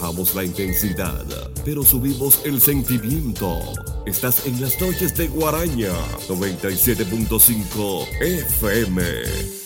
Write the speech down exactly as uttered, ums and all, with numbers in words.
bajamos la intensidad, pero subimos el sentimiento. Estás en las noches de Guaraña noventa y siete punto cinco F M.